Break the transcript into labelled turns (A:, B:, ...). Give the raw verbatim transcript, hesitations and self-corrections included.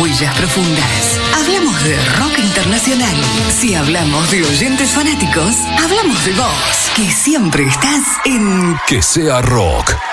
A: Huellas profundas. Hablamos de rock internacional. Si hablamos de oyentes fanáticos, hablamos de vos, que siempre estás en
B: Que sea rock.